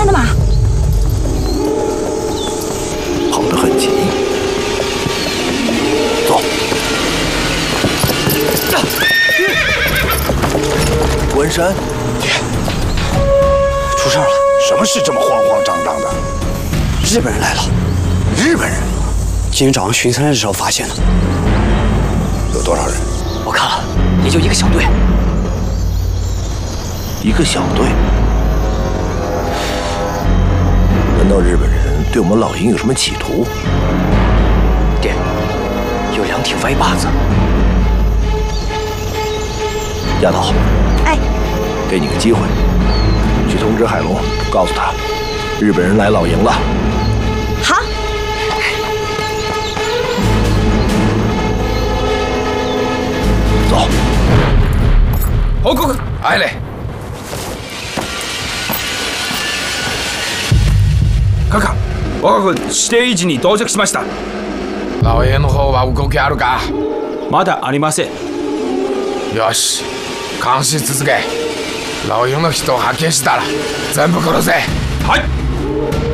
家的马。 跑得很急。走。关山， 爹，出事了！ 什么事这么慌慌张张的？ 日本人来了。 日本人？ 今天早上巡山的时候发现的。 有多少人？ 我看了，也就一个小队。 一个小队？难道日本人对我们老营有什么企图？ 爹，有2挺歪把子。 丫头， 哎， 给你个机会，去通知海龙，告诉他，日本人来老营了。 好。 走。 報告。入れ。カカ、我が軍指定位置に到着しました。 老営の方は動きあるか？ まだありません。 よし、監視続け。老営の人を発見したら全部殺せ。 はい。